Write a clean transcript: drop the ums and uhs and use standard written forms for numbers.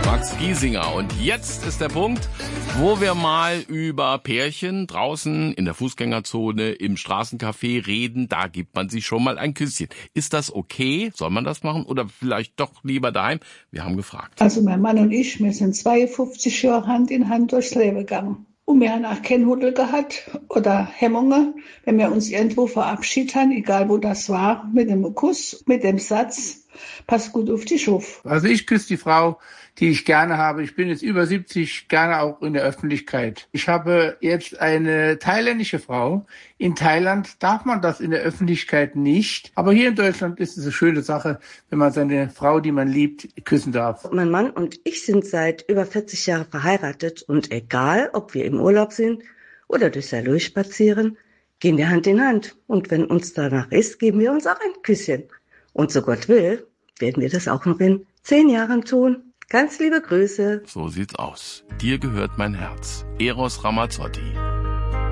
Max Giesinger. Und jetzt ist der Punkt, wo wir mal über Pärchen draußen in der Fußgängerzone, im Straßencafé reden. Da gibt man sich schon mal ein Küsschen. Ist das okay? Soll man das machen? Oder vielleicht doch lieber daheim? Wir haben gefragt. Also mein Mann und ich, wir sind 52 Jahre Hand in Hand durchs Leben gegangen. Und wir haben auch keinen Huddel gehabt oder Hemmungen, wenn wir uns irgendwo verabschiedet haben, egal wo das war, mit einem Kuss, mit dem Satz, pass gut auf dich auf. Also ich küsse die Frau, die ich gerne habe. Ich bin jetzt über 70, gerne auch in der Öffentlichkeit. Ich habe jetzt eine thailändische Frau. In Thailand darf man das in der Öffentlichkeit nicht. Aber hier in Deutschland ist es eine schöne Sache, wenn man seine Frau, die man liebt, küssen darf. Mein Mann und ich sind seit über 40 Jahren verheiratet. Und egal, ob wir im Urlaub sind oder durch Saarlouis spazieren, gehen wir Hand in Hand. Und wenn uns danach ist, geben wir uns auch ein Küsschen. Und so Gott will, werden wir das auch noch in 10 Jahren tun. Ganz liebe Grüße. So sieht's aus. Dir gehört mein Herz. Eros Ramazzotti.